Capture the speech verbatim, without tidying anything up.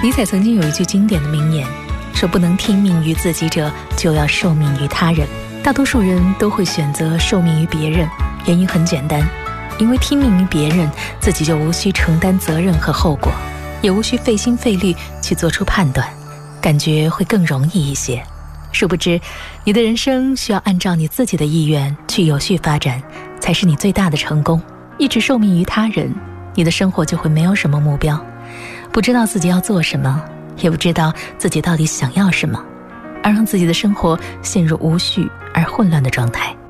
尼采曾经有一句经典的名言，说不能听命于自己者，就要受命于他人。大多数人都会选择受命于别人，原因很简单，因为听命于别人，自己就无需承担责任和后果，也无需费心费力去做出判断，感觉会更容易一些。殊不知，你的人生需要按照你自己的意愿去有序发展，才是你最大的成功。一直受命于他人，你的生活就会没有什么目标，不知道自己要做什么，也不知道自己到底想要什么，而让自己的生活陷入无序而混乱的状态。